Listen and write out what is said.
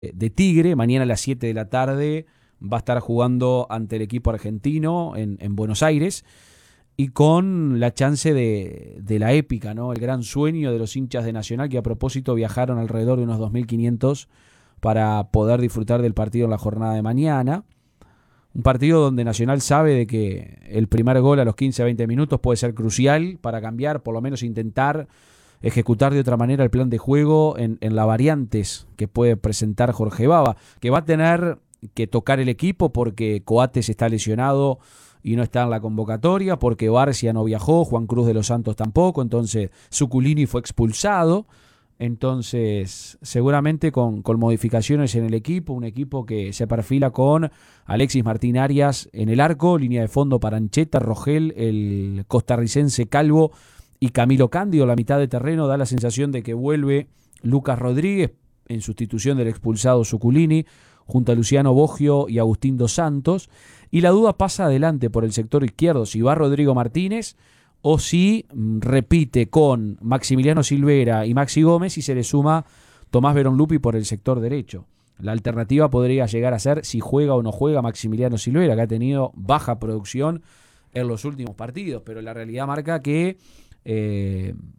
de Tigre. Mañana a las 7 de la tarde va a estar jugando ante el equipo argentino en Buenos Aires y con la chance de la épica, ¿no? El gran sueño de los hinchas de Nacional, que a propósito viajaron alrededor de unos 2.500 para poder disfrutar del partido en la jornada de mañana. Un partido donde Nacional sabe de que el primer gol a los 15-20 minutos puede ser crucial para cambiar, por lo menos intentar ejecutar de otra manera el plan de juego en las variantes que puede presentar Jorge Baba, que va a tener que tocar el equipo porque Coates está lesionado y no está en la convocatoria, porque Barcia no viajó, Juan Cruz de los Santos tampoco, entonces Zuculini fue expulsado. Entonces, seguramente con modificaciones en el equipo, un equipo que se perfila con Alexis Martín Arias en el arco, línea de fondo para Ancheta, Rogel, el costarricense Calvo y Camilo Cándido. La mitad de terreno da la sensación de que vuelve Lucas Rodríguez en sustitución del expulsado Zuculini, junto a Luciano Boggio y Agustín Dos Santos. Y la duda pasa adelante por el sector izquierdo, si va Rodrigo Martínez o si repite con Maximiliano Silvera y Maxi Gómez y se le suma Tomás Beronlupi por el sector derecho. La alternativa podría llegar a ser si juega o no juega Maximiliano Silvera, que ha tenido baja producción en los últimos partidos, pero la realidad marca que